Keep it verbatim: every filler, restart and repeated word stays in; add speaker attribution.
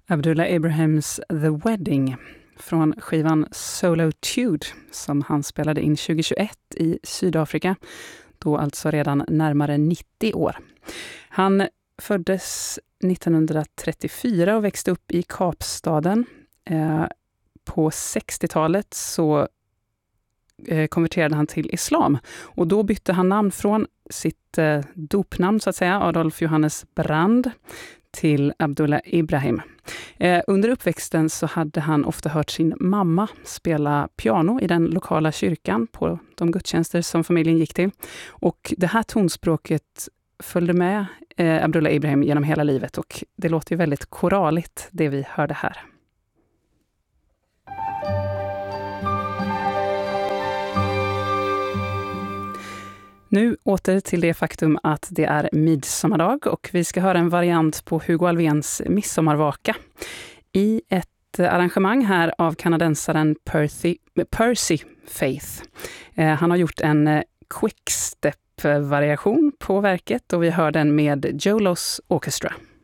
Speaker 1: Abdullah Ibrahims The Wedding från skivan Solotude som han spelade in tjugohundratjugoett i Sydafrika, då alltså redan närmare nittio år. Han föddes nittonhundratrettiofyra och växte upp i Kapstaden. Eh, på sextiotalet så eh, konverterade han till islam och då bytte han namn från sitt eh, dopnamn så att säga, Adolf Johannes Brand, till Abdullah Ibrahim. Eh, under uppväxten så hade han ofta hört sin mamma spela piano i den lokala kyrkan på de gudstjänster som familjen gick till. Och det här tonspråket följde med eh, Abdullah Ibrahim genom hela livet och det låter ju väldigt koraligt det vi hörde här. Nu åter till det faktum att det är midsommardag och vi ska höra en variant på Hugo Alvéns midsommarvaka. I ett arrangemang här av kanadensaren Percy, Percy Faith. Eh, han har gjort en quickstep-variation på verket och vi hör den med Jolos Orchestra.